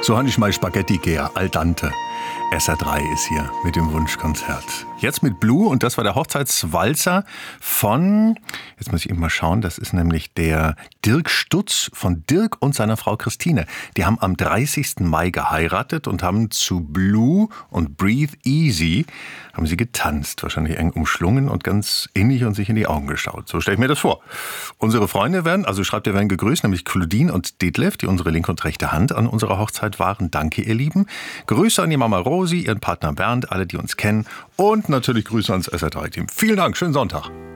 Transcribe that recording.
So habe ich mal Spaghetti gern, al dente. SR3 ist hier mit dem Wunschkonzert. Jetzt mit Blue und das war der Hochzeitswalzer von, jetzt muss ich eben mal schauen, das ist nämlich der Dirk Stutz von Dirk und seiner Frau Christine. Die haben am 30. Mai geheiratet und haben zu Blue und Breathe Easy haben sie getanzt, wahrscheinlich eng umschlungen und ganz innig und sich in die Augen geschaut. So stelle ich mir das vor. Unsere Freunde werden gegrüßt, nämlich Claudine und Detlef, die unsere linke und rechte Hand an unserer Hochzeit waren. Danke, ihr Lieben. Grüße an die Mama Rosi, ihren Partner Bernd, alle, die uns kennen und natürlich Grüße ans SR3-Team. Vielen Dank, schönen Sonntag.